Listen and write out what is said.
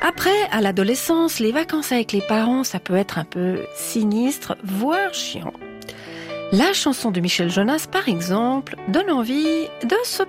Après, à l'adolescence, les vacances avec les parents, ça peut être un peu sinistre, voire chiant. La chanson de Michel Jonas, par exemple, donne envie de se